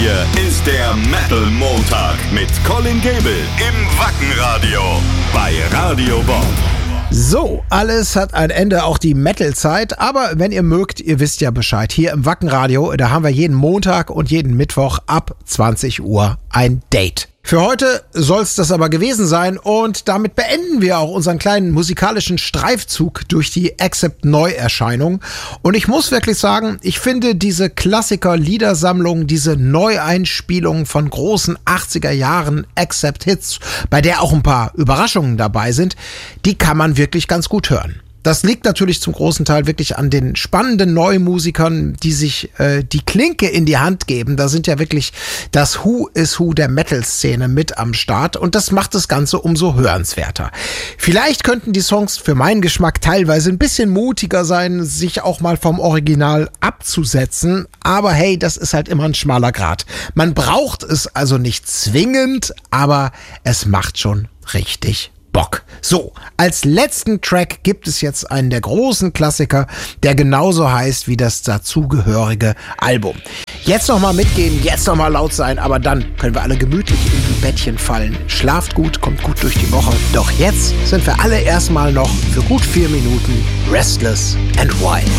hier ist der Metal Montag mit Colin Gable im Wackenradio bei Radio Bob. So, alles hat ein Ende, auch die Metal-Zeit. Aber wenn ihr mögt, ihr wisst ja Bescheid. Hier im Wackenradio, da haben wir jeden Montag und jeden Mittwoch ab 20 Uhr ein Date. Für heute soll es das aber gewesen sein und damit beenden wir auch unseren kleinen musikalischen Streifzug durch die Accept-Neuerscheinung. Und ich muss wirklich sagen, ich finde diese Klassiker-Liedersammlung, diese Neueinspielung von großen 80er Jahren Accept-Hits, bei der auch ein paar Überraschungen dabei sind, die kann man wirklich ganz gut hören. Das liegt natürlich zum großen Teil wirklich an den spannenden Neumusikern, die sich die Klinke in die Hand geben. Da sind ja wirklich das Who is Who der Metal-Szene mit am Start und das macht das Ganze umso hörenswerter. Vielleicht könnten die Songs für meinen Geschmack teilweise ein bisschen mutiger sein, sich auch mal vom Original abzusetzen, aber hey, das ist halt immer ein schmaler Grat. Man braucht es also nicht zwingend, aber es macht schon richtig Bock. So, als letzten Track gibt es jetzt einen der großen Klassiker, der genauso heißt wie das dazugehörige Album. Jetzt nochmal mitgehen, jetzt nochmal laut sein, aber dann können wir alle gemütlich in die Bettchen fallen. Schlaft gut, kommt gut durch die Woche. Doch jetzt sind wir alle erstmal noch für gut 4 Minuten restless and wild.